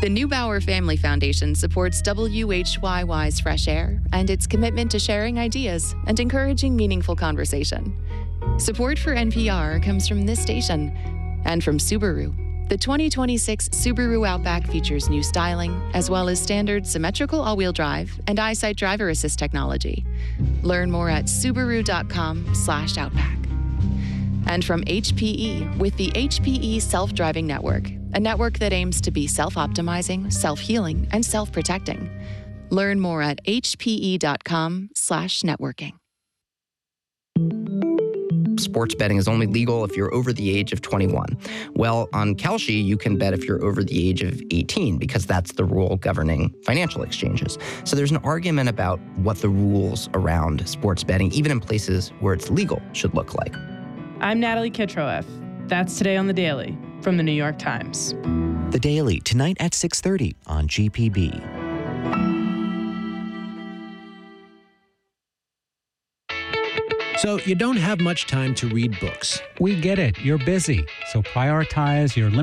The Neubauer Family Foundation supports WHYY's Fresh Air and its commitment to sharing ideas and encouraging meaningful conversation. Support for NPR comes from this station and from Subaru. The 2026 Subaru Outback features new styling, as well as standard symmetrical all-wheel drive and EyeSight driver assist technology. Learn more at subaru.com/outback. And from HPE with the HPE Self-Driving Network, a network that aims to be self-optimizing, self-healing, and self-protecting. Learn more at hpe.com/networking. Sports betting is only legal if you're over the age of 21. Well, on Kalshi, you can bet if you're over the age of 18 because that's the rule governing financial exchanges. So there's an argument about what the rules around sports betting, even in places where it's legal, should look like. I'm Natalie Kitroeff. That's Today on The Daily from The New York Times. The Daily, tonight at 6:30 on GPB. So you don't have much time to read books. We get it. You're busy. So prioritize your